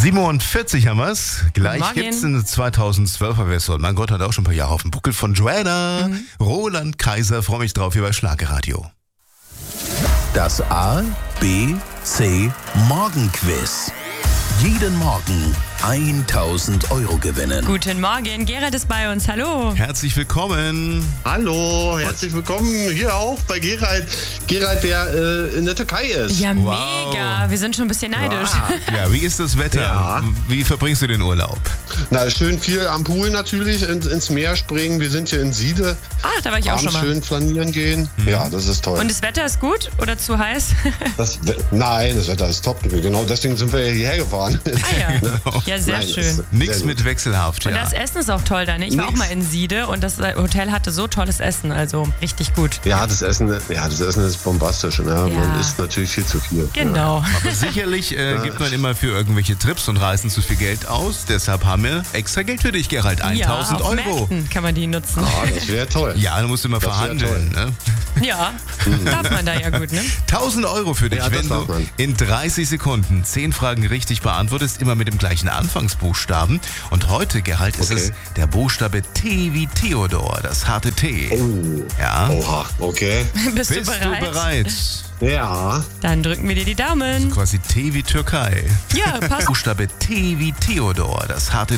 7:40 haben wir's. Gleich Morgen. gibt's eine 2012er Version. Mein Gott, hat auch schon ein paar Jahre auf dem Buckel von Joanna. Roland Kaiser, freue mich drauf hier bei Schlagerradio. Das A, B, C Morgenquiz. Jeden Morgen 1.000 € gewinnen. Guten Morgen, Gerhard ist bei uns. Hallo. Herzlich willkommen. Hallo, herzlich willkommen hier auch bei Gerald. Gerald, der in der Türkei ist. Ja, Wow. mega. Wir sind schon ein bisschen neidisch. Ja, wie ist das Wetter? Ja. Wie verbringst du den Urlaub? Na, schön viel am Pool natürlich, ins Meer springen. Wir sind hier in Siede. Ach, da war ich auch schon Abends mal. schön flanieren gehen. Ja, das ist toll. Und das Wetter ist gut oder zu heiß? Nein, das Wetter ist top. Genau deswegen sind wir hierher gefahren. Ah ja. Ja, sehr Nein, schön. das- Nix Sehr mit gut. wechselhaft, Und ja. das Essen ist auch toll da, ne? Ich war auch Nix. mal in Siede und das Hotel hatte so tolles Essen, also richtig gut. Ja, das Essen ist bombastisch. Ne? Ja. Man isst natürlich viel zu viel. Genau. Aber sicherlich gibt man immer für irgendwelche Trips und Reisen zu viel Geld aus. Deshalb haben wir extra Geld für dich, Gerald. 1.000 Ja, auf €. Märkten kann man die nutzen. Ah, das wäre toll. Ja, du musst immer Das wär verhandeln. Ne? Ja, darf man da ja gut, ne? 1.000 € für dich, Ja, das wenn darf du man. in 30 Sekunden 10 Fragen richtig beantwortest, immer mit dem gleichen Anfangsbuchstaben. Und heute, Gerald, ist Okay. es der Buchstabe T wie Theodor, das harte T. Oh. Ja. Oha, okay. Bist Bist du bereit? du bereit? Ja. Dann drücken wir dir die Daumen. Quasi T wie Türkei. Ja, passt. Buchstabe T wie Theodor, das harte